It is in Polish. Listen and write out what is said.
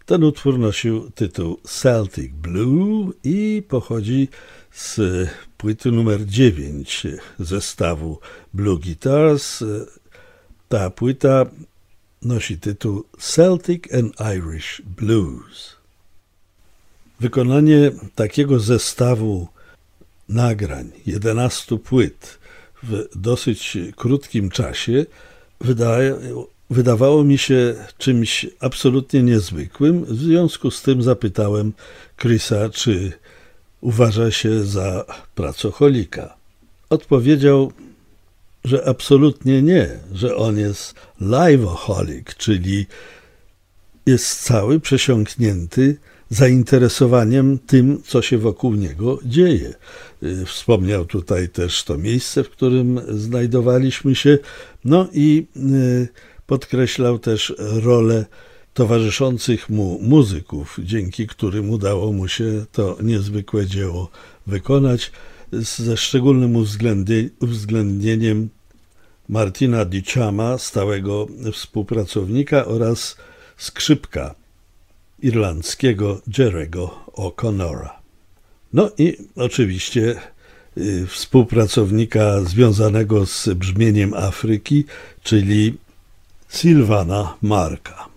Ten utwór nosił tytuł Celtic Blue i pochodzi z płyty numer 9 zestawu Blue Guitars. Ta płyta nosi tytuł Celtic and Irish Blues. Wykonanie takiego zestawu nagrań, 11 płyt w dosyć krótkim czasie wydawało mi się czymś absolutnie niezwykłym. W związku z tym zapytałem Chrisa, czy uważa się za pracocholika. Odpowiedział, że absolutnie nie, że on jest liveaholic, czyli jest cały przesiąknięty zainteresowaniem tym, co się wokół niego dzieje. Wspomniał tutaj też to miejsce, w którym znajdowaliśmy się, no i podkreślał też rolę towarzyszących mu muzyków, dzięki którym udało mu się to niezwykłe dzieło wykonać, ze szczególnym uwzględnieniem Martina Duchampa, stałego współpracownika, oraz skrzypka irlandzkiego Jerry'ego O'Connora. No i oczywiście współpracownika związanego z brzmieniem Afryki, czyli Sylvana Marka.